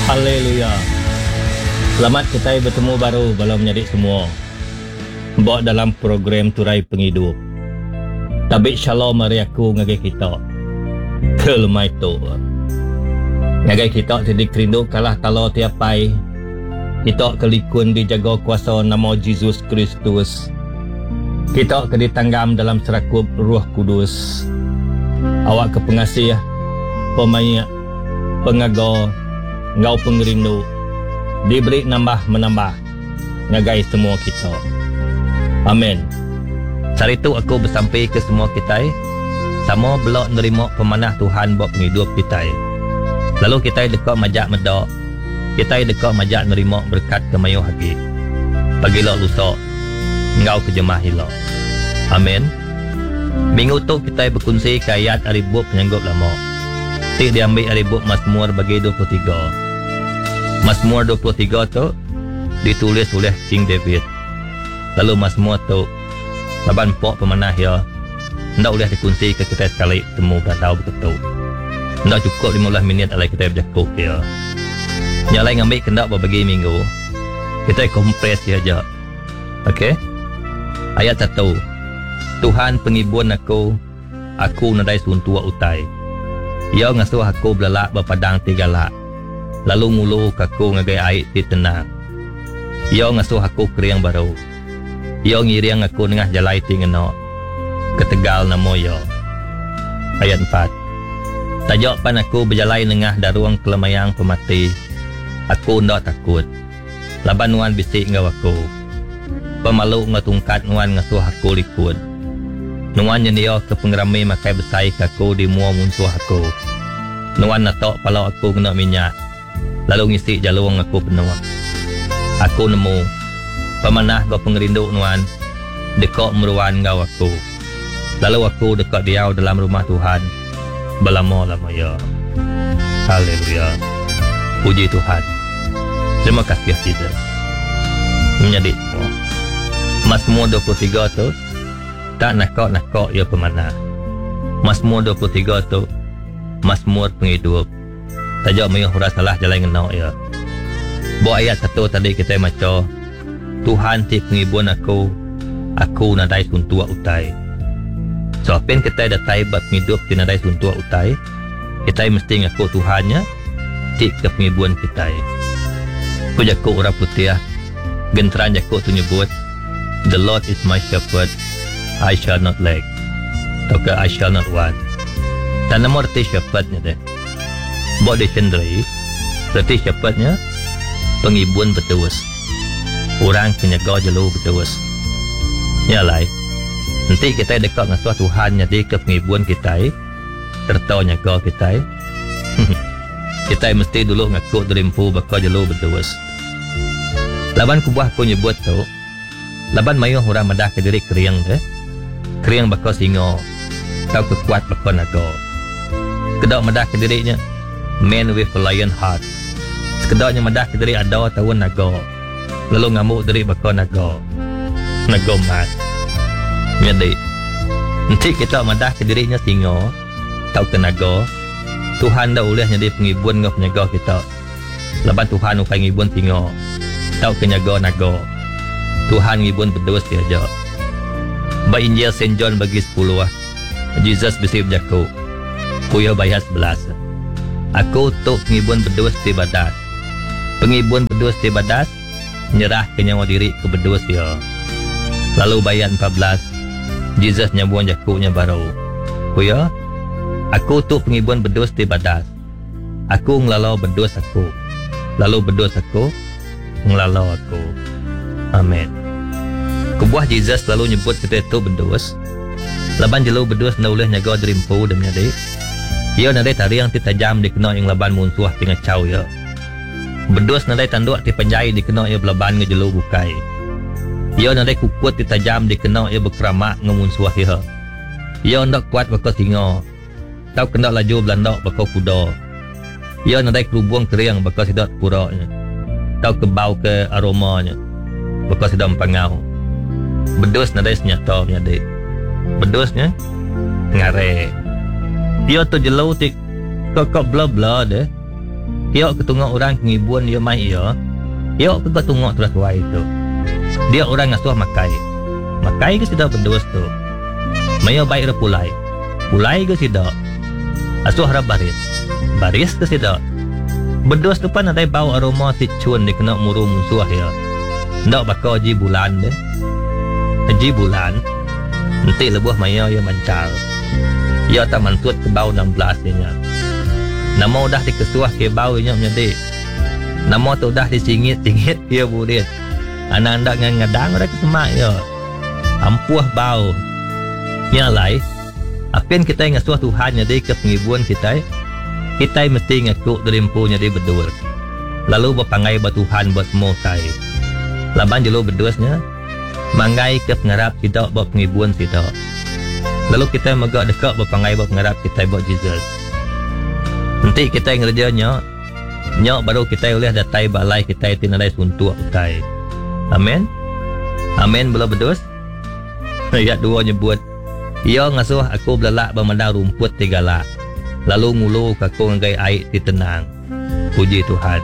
Haleluya. Selamat kita bertemu baru balam menjadi semua. Bawa dalam program Turai Penghidup. Tabik shalom mari aku ngagai kita. Kelemai tu. Ngagai kita jadi kerinduk kalah talo tiapai. Kita kelikun dijaga kuasa nama Yesus Kristus. Kita keditanggam dalam serakup Ruh Kudus. Awak ke pengasih, pemain, pengagar, ngau pengerindu, diberi nambah menambah, ngagai semua kita. Amin. Hari itu aku bersampai ke semua kita, sama belak nerima pemanah Tuhan buat penghidup kita. Lalu kita dekat majak medak, kita dekat majak nerima berkat kemayu hagi. Pagilah lusa, ngau kejemah hilang. Amin. Minggu tu kita berkongsi ke ayat aribuk penyanggup lama. Tik diambil aribuk Mazmur bagi 23. Mazmur 23 tu ditulis oleh King David. Lalu Mazmur tu laban pok pemanah ya. Ndak boleh dikongsi ke kita sekali temu tahu betul. Ndak cukup 15 minit alai kita berjakuk ya. Nyalai ngambil kendak berbagi minggu. Kita kompres saja. Okey. Ayat 1. Tuhan pengibuan aku nadai suntua utai. Ia ngasuh aku belalak berpadang tigalak. Lalu ngulu aku ngagai air di tenang. Ia ngasuh aku keriang baru. Ia ngiriang aku nengah jalai tingeno. Ketegal namo ia. Ayat 4. Tajak pan aku berjalai nengah daruang kelemayang pemati. Aku ndak takut. Laban nuan bisik ngau aku. Pemalu ngatungkat nuan ngasuh aku likut. Nuan nyendia ke pengerami makai besai aku di mua munsuh aku. Nuan natok palau aku kena minyak. Lalu ngisi jaluang aku penuh. Aku nemu pemanah go pengerinduk nuan dekat meruan ngau aku. Lalu aku dekat diau dalam rumah Tuhan berlama-lama ya. Haleluya. Puji Tuhan. Terima kasih Yesus. Menjadi semua. Mazmur 23 tu tak nakak-nakak ya pemanah. Mazmur 23 tu Mazmur penghidup. Tajak mayuh hura salah jalan ngenau ya. Buat ayat 1 tadi kita maca Tuhan ti pengibuan aku nadai suntua utai. So apen kita datai bab hidup ti nadai suntua utai, kita mesti ngaku Tuhannya ti ke pengibuan kita. Ku jaku ora putih genteran jaku tu nyebut The Lord is my shepherd, I shall not lack. Atau I shall not want. Dan nama arti shepherdnya deh. Buat dicenderi, arti shepherdnya pengibuan bertuas. Orang penjaga jalur bertuas. Ya lai. Nanti kita dekat dengan suatu Tuhan jadi ke pengibuan kita, serta nyaga kita. Kita mesti dulu ngaku derimpu bakal jalur bertuas. Laban kubah aku nyebut tu, laban mayuh orang madah ke diri keriang deh. Keriang bakal singo, kau kekuat bakal naga. Kedok madah ke dirinya, man with a lion heart. Sekedoknya madah ke diri ada tahun naga. Lalu ngamuk diri bakal naga. Naga mat. Jadi, nanti kita madah ke dirinya singo, tau ke naga. Tuhan dah boleh jadi pengibuan dengan penyaga kita. Laban Tuhan upai ngibuan singo, tau ke nyaga naga. Tuhan ngibuan berdoa saja. Ba Injil Saint John bagi 10 Jesus bisip jaku. Kuya bayar 11. Aku tuk pengibuan berdoa di badas. Pengibuan berdoa di badas nyerah ke nyawa diri ke berdoa dia. Lalu bayar 14. Jesus nyabuan jakunya baru. Kuya, aku tuk pengibuan berdoa di badas. Aku ngelalau berdoa aku. Lalu berdoa aku ngelalau aku. Amin. Kebuah Jesus selalu nyebut kita itu berdos. Laban jelu berdos nak boleh nyaga derimpu dan menyadi. Ia nadai tari yang tajam dikena yang laban munsuah dengan caw ya. Berdos nadai tanduk ti penjai dikena ia belaban ngejelu bukai. Ia nadai kukut ti tajam dikena ia berkeramak ngemunsuah ia. Ia ndak kuat bakal singa. Tau kena laju belandak bakal kuda. Ia nadai kerubung keriang bakal sedap puraknya. Tau kebau ke aromanya bakal sedap pangau. Berdos nadai senyata menyadi. Berdosnya ngare. Dia tu jelau tik kok bla bla deh. Dia ketungok orang ngibun dia mai dia. Dia ketungok terus tuai itu. Dia orang ngasuh makai. Makai ke sudah berdos tu. Mayo baik repulai. Pulai ke sudah. Asuh harap baris. Baris ke sudah. Berdos tu pan ada bau aroma ticun dia kena muru musuh ya. Ndak bakal haji bulan deh. Haji bulan. Nanti lebuh mayo ya mancal. Ya tak mantut ke bau 16 nya. Nama dah dikesuah ke bau nya menjadi. Nama tu dah disingit-singit dia burit. Anak ndak ngadang orang kesemak ya. Ampuh bau. Nyalai. Apin kita ngasuh Tuhan jadi ke pengibuan kita. Kita mesti ngakuk derimpunya dia berdua. Lalu berpangai buat Tuhan buat semua saya. Laban jelo berduasnya. Mangai ke pengarap tidak buat pengibuan tidak. Lalu kita megak dekat berpangai buat pengarap kita buat Jesus. Nanti kita ngerjanya nyok baru kita boleh datai balai kita tinadai suntuk utai. Amin. Amin belum berdus. Ayat 2 nyebut. Ia ngasuh aku belalak bermandang rumput tigala. Lalu ngulu aku ngagai air di tenang. Puji Tuhan.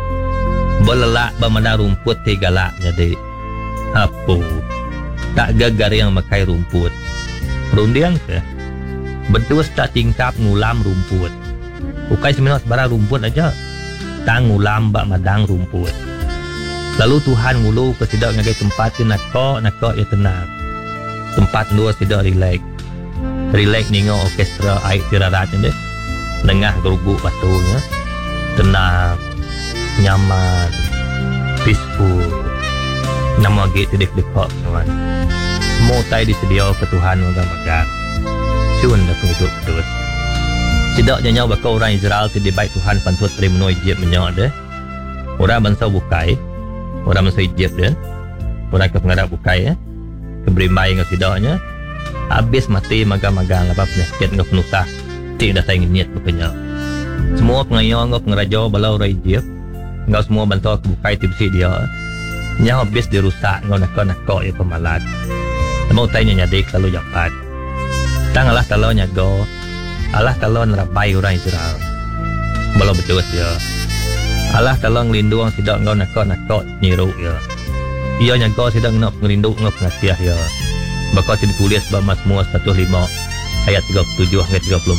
Belalak bermandang rumput tigala jadi. Apa? Tak gagar yang makai rumput. Rundiang ke? Berdus tak tingkap ngulam rumput. Bukai seminat sebarang rumput aja. Tak ngulam bak madang rumput. Lalu Tuhan ngulu ke tidak ngagai tempat nakok ya tenang. Tempat dua tidak relax. Relax ningo orkestra air tiraratnya deh. Nengah gerubuk batunya. Tenang. Nyaman. Peaceful. Nama gitu dek-dekok kawan. Semua tay disedia ke Tuhan magang-magang. Cun dah penghidup terus. Sidaknya nyawa bakal orang Israel tidak baik Tuhan pantut terima Egypt menyak deh. Orang bangsa bukai. Orang bangsa Egypt deh. Orang ke pengarap bukai ya. Keberimbai dengan sidaknya. Habis mati magang-magang apa penyakit dengan penusah. Tidak saya ingin niat berkenyak. Semua pengayang dengan pengeraja balau orang Egypt. Engkau semua bangsa bukai tipsi dia. Nyawa habis dirusak engkau nakak ya pemalat. Mau tanya nyadik lalu japat. Tang Allah Ta'ala nyago. Allah Ta'ala nerapai orang Israel. Belum betul ya. Allah Ta'ala ngelindung tidak engkau nakak nyiru ya. Ia nyago tidak nak ngelindung engkau pengasiah ya. Bakal ditulis sebab Mazmur 105 ayat 37 hingga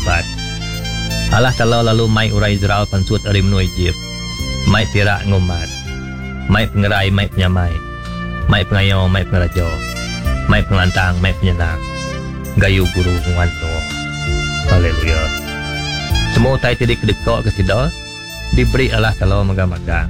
34. Allah Ta'ala lalu mai orang Israel pansut dari menua Egypt. Mai pirak ngomat. Mai pengerai, mai penyamai. Mai pengayau, mai pengeraja. Mai pengelantang, mai penyenang. Gayu guru nganto. Haleluya. Semua tai tidak kedekok ke sidal. Diberi Allah Ta'ala magang-magang.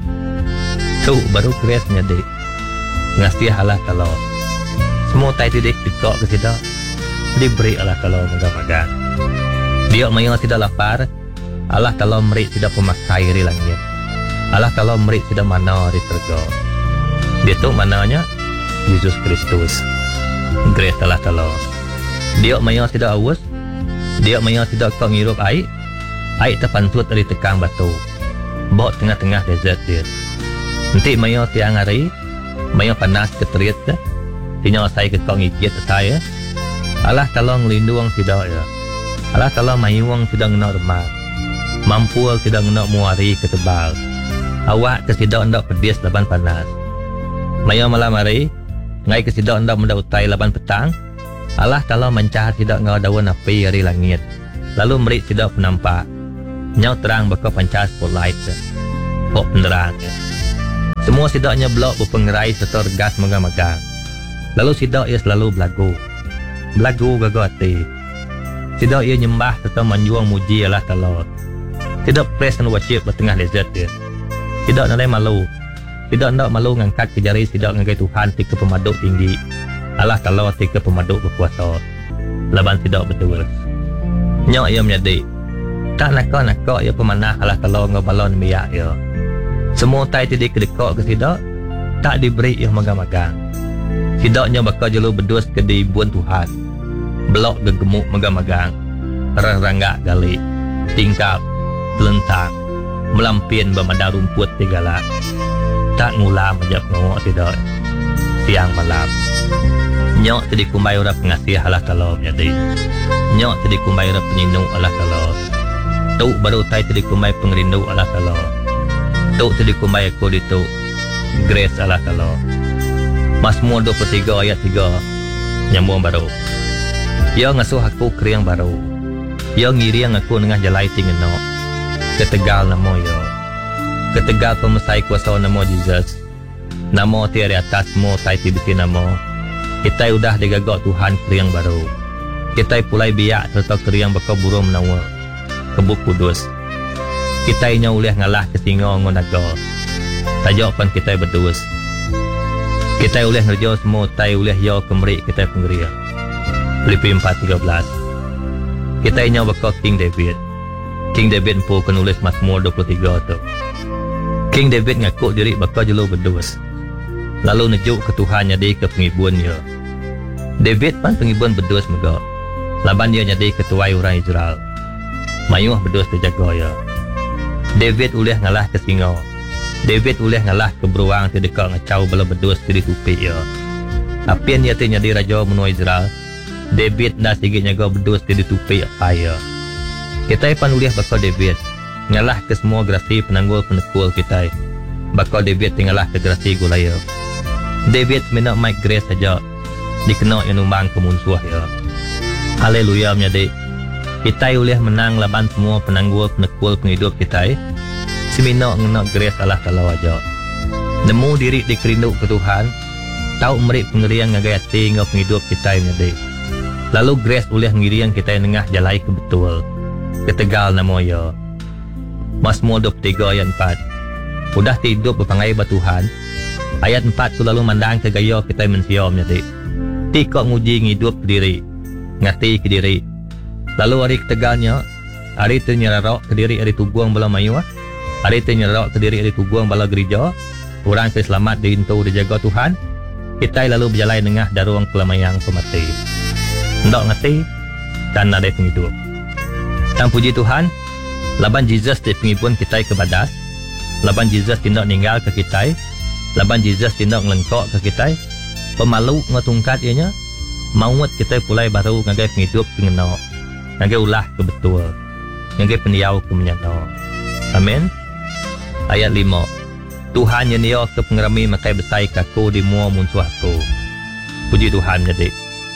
Tu baru keresnya dik. Ngasih Allah Ta'ala. Semua tai tidak kedekok ke sidal. Diberi Allah Ta'ala magang-magang. Dia mayang tidak lapar. Allah Ta'ala meri tidak pemakai di langit. Allah Ta'ala meri tidak mana di surga. Dia tu mananya Yesus Kristus. Grace Allah Ta'ala. Dia mayang tidak haus. Dia mayang tidak kau ngirup air. Air terpantut dari tekang batu. Bawa tengah-tengah desert dia. Nanti mayang tiang hari. Mayang panas keterit. Tinya saya ke kau ngigit saya. Allah Ta'ala ngelindung tidak ya. Allah Ta'ala mayuang tidak nak remah. Mampu tidak nak muari ketebal. Awak kesidak hendak pedis laban panas. Maya malam hari, ngai kesidak hendak mendautai laban petang. Allah Ta'ala mencahar tidak ngau daun api dari langit. Lalu merik tidak penampak. Nyau terang bakal pancas spotlight. Kok penerang. Semua sidaknya blok berpengerai serta regas megang-megang. Lalu sidak ia selalu belagu. Belagu gagal hati. Sidak ia nyembah serta menjuang muji Allah Ta'ala. Tidak pres dan wajib bertengah desert dia. Tidak nak malu. Tidak nak malu ngangkat ke jari. Tidak ngagai Tuhan tika pemaduk tinggi. Allah Ta'ala tika pemaduk berkuasa. Laban tidak betul. Nyok ia menjadi. Tak nakak ia pemanah Allah Ta'ala ngabalon miyak ia. Semua tai tidak kedekak ke tidak. Tak diberi ia magang-magang. Tidaknya bakal jelu berdus ke dibuan Tuhan. Blok gegemuk magang-magang. Ranggak gali. Tingkap. Telentang. Melampin bermadang rumput tigala. Tak ngulam menjap ngomong tidak. Siang malam. Nyok tadi kumbai orang pengasih Allah Ta'ala menjadi. Nyok tadi kumbai orang penyindung Allah Ta'ala. tu baru tai tadi kumai pengrindu Allah Ta'ala. Tu tadi kumai aku di tu grace Allah Ta'ala. Mazmur 23 ayat 3 nyambung baru. Ya ngasuh aku kriang baru. Ya ngiriang aku dengan jalai tingeno. Ketegal namo ya. Ketegal pemesai kuasa namo Jesus. Namo tiada atasmu tai tibiti namo. Kita udah digagak Tuhan kriang baru. Kita pulai biak serta kriang bakal burung menawa. Kebuk kudus. Kita inya ulih ngalah kesingo ngonaga. Tajak pan kita berdus. Kita ulih ngerja semua tai ulih ya kemerik kita penggeria. Filipi 4:13. Kita inya bakal King David. King David pun penulis Mazmur 23 tu. King David ngaku diri bakal jelu berdus. Lalu nejuk ke Tuhan jadi ke pengibunnya. David pan pengibun berdus mega. Laban dia jadi ketua orang Israel. Mayuh berdus terjaga ya. David ulih ngalah ke singa. David ulih ngalah ke beruang terdekat ngacau bala berdus di tupik ya. Apian dia jadi raja menua Israel. David dah sigit nyaga berdus di tupik apa Kita pan ulih bakal David ngalah ke semua gerasi penanggul penekul kita. Bakal David tinggalah ke gerasi gulaya. David mina Mike Grace saja dikenal yang numbang kemunsuh ya. Haleluya menjadi kita ulih menang laban semua penanggul penekul penghidup kita. Semina ngenak Grace Allah Ta'ala aja. Nemu diri dikerindu ke Tuhan. Tahu merik pengeriang ngagai hati ngau penghidup kita menjadi. Lalu Grace ulih ngiriang kita nengah jalai ke betul. Ketegal namo ya. Mazmur 23 ayat 4. Udah hidup berpangai batuhan. Ayat 4 tu lalu mandang ke gaya kita mensiom jadi. Tikok nguji ngidup ke diri. Ngati ke diri. Lalu hari ketegalnya. Hari tu nyerarok ke diri hari tubuang bala mayu. Hari tu nyerarok ke diri hari tubuang bala gereja. Orang keselamat diintu dijaga Tuhan. Kita lalu berjalan tengah daruang kelamayang pemati. Ndak ngati. Dan ada penghidup. Dan puji Tuhan. Laban Jesus di pengibun kita ke badas. Laban Jesus tindak ninggal ke kita. Laban Jesus tindak ngelengkok ke kita. Pemalu ngetungkat ianya. Mauat kita pulai baru ngagai penghidup pengenal. Ngagai ulah ke betul. Ngagai pendiau ke menyata. Amin. Ayat 5. Tuhan yang dia ke pengerami makai besai kaku di mua munsuh aku. Puji Tuhan jadi.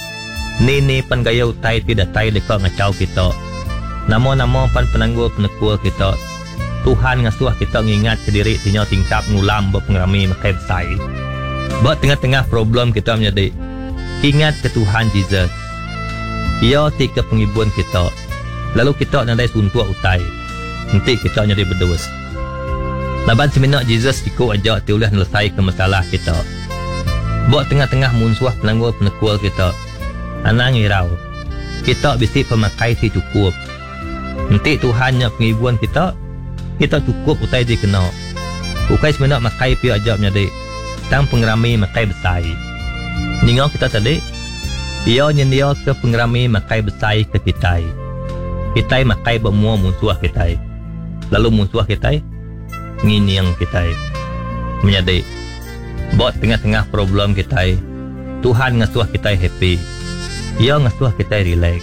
Ni pan gaya utai tidak tai dekat ngacau kita. Nama-nama pan penanggul penekul kita. Tuhan ngasuh kita ngingat ke diri tinya tingkap ngulam berpengerami makai besai. Buat tengah-tengah problem kita menjadi. Ingat ke Tuhan Jesus. Ia tika pengibun kita. Lalu kita nadai suntuk utai. Nanti kita jadi berdus. Laban seminyak Jesus ikut ajak tiulah selesai ke masalah kita. Buat tengah-tengah munsuh penanggul penekul kita. Anang irau. Kita bisik pemakai si cukup. Nanti Tuhan yang pengibuan kita. Kita cukup utai dikenal. Ukai seminyak makai pi ajak menjadi. Tang pengerami makai besai. Ningau kita tadi. Ia nyendia ke pengerami makai besai ke kita. Kita makai bermua musuh kita. Lalu musuh kita. Ngini yang kita menjadi buat tengah-tengah problem kita. Tuhan ngasuh kita happy. Ia ngasuh kita relax.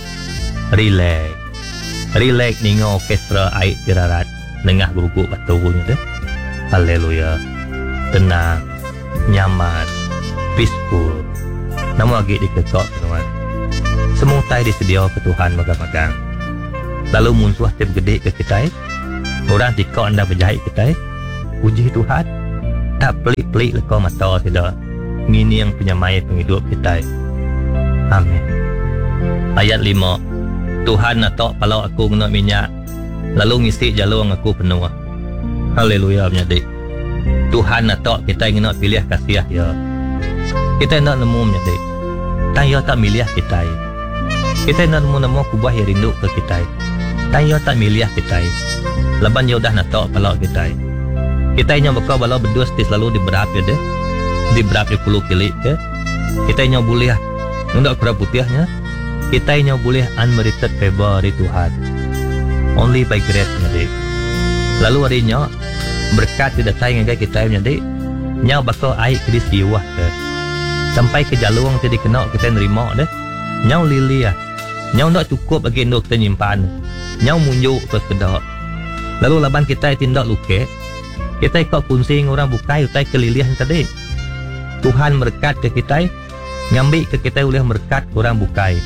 Ningau orkestra air dirarat nengah guguk batunya deh. Haleluya. Tenang, nyaman, peaceful. Namun lagi diketok teman. Semua tai disedia ke Tuhan magang-magang. Lalu musuh tim gede ke kita. Orang tikau anda berjahit kita. Puji Tuhan. Tak pelik-pelik lekau mata tidak. Ngini yang penyamai penghidup kita. Amin. Ayat 5. Tuhan natok palau aku kena minyak. Lalu ngisi jalur aku penuh. Haleluya menjadi. Tuhan natok kita ingin nak pilih kasih ya. Kita nak nemu menjadi. Tanya tak milih kita. Kita nak nemu kubah yang rindu ke kita. Tanya tak milih kita. Laban dia dah natok palau kita. Kita ingin bakal balau berdua selalu di berap ya deh. Di berap 10 kili ke. Kita ingin boleh ndak kerap putihnya. Kita ingin boleh unmerited favor dari Tuhan. Only by grace menjadi. Lalu harinya berkat tidak saya ngagai kita menjadi. Nyau bakal air ke siwah ke. Sampai ke jalur yang tidak kenal kita nerima deh. Nyau lili ya. Nyau tak cukup bagi induk kita nyimpan. Nyau munjuk ke kedak. Lalu laban kita tindak luke. Kita kok kunsing orang bukai utai kelilihan tadi. Tuhan berkat ke kita. Ngambil ke kita oleh berkat orang bukai.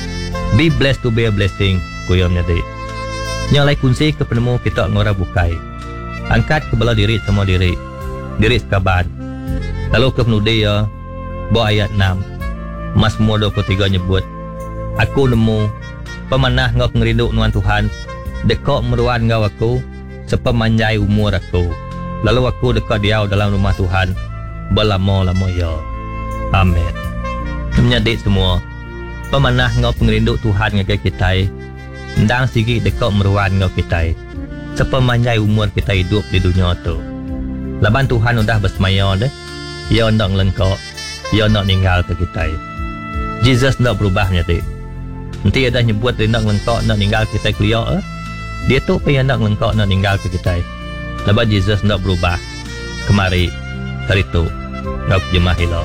Be blessed to be a blessing. Kuyamnya dek. Nyalai kunci ke penemu kita ngora bukai. Angkat ke belah diri semua diri. Diri sekaban. Lalu ke penudi ya. Bawa ayat 6. Mazmur 23 nyebut. Aku nemu. Pemanah ngau ngerindu nuan Tuhan. Dekok meruan ngau aku. Sepemanjai umur aku. Lalu aku dekat dia dalam rumah Tuhan. Berlama-lama ya. Amin. Menyadik semua. Pemanah ngau pengerindu Tuhan ngagai kita. Ndang sigi dekat meruan ngau kita. Sepemanjai umur kita hidup di dunia tu. Laban Tuhan udah bersemaya deh. Ia nak lengkok. Ia nak ninggal ke kita. Jesus nak berubah menyadik. Nanti ada nyebut dia nak lengkok nak ninggal kita kelia. Dia tu pengen nak lengkok nak ninggal ke kita. Laban Jesus nak berubah. Kemari. Hari tu. Ngau jemaah hilang.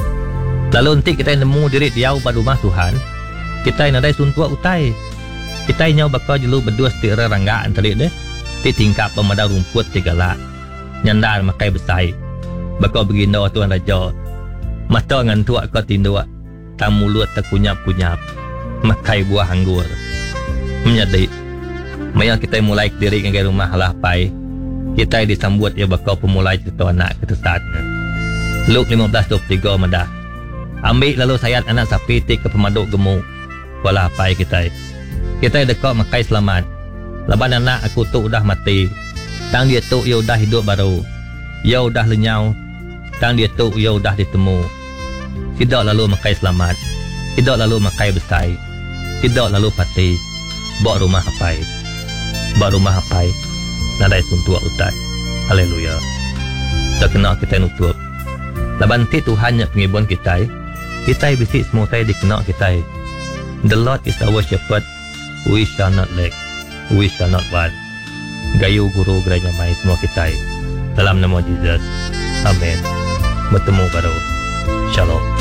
Lalu nanti kita nemu diri dia pada rumah Tuhan. Kita nak ada suntua utai. Kita nyau bakal jelu berdua setira ranggaan tadi deh. Ti tingkap pemadam rumput tiga lak. Nyandar makai besai. Bakal begino Tuhan Raja. Mata ngan tuak kau tinduk. Tak mulut tak kunyap-kunyap. Makai buah anggur. Menyadik. Maya kita mulai diri ke rumah lah pai. Kita disambut ia bakal pemulai cerita anak ketesatnya. Luke 15:23 madah. Ambil lalu sayat anak sapi ke pemaduk gemuk. Walah pai kita. Kita dekat makai selamat. Laban anak aku tu udah mati. Tang dia tu ia udah hidup baru. Ia udah lenyau. Tang dia tu ia udah ditemu. Tidak lalu makai selamat. Tidak lalu makai besai. Tidak lalu pati. Bawa rumah apai. Bawa rumah apai. Nadai suntua utai. Haleluya. Sekena kita nutup. Laban ti Tuhan yang pengibun kita. Kita bisik semua saya dikenal kita. The Lord is our shepherd. We shall not lack. We shall not want. Gayu guru gereja mai semua kita. Dalam nama Jesus. Amin. Bertemu baru. Shalom.